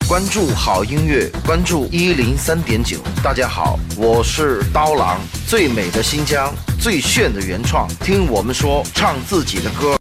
关注好音乐，关注103.9。大家好，我是刀郎，最美的新疆，最炫的原创，听我们说，唱自己的歌。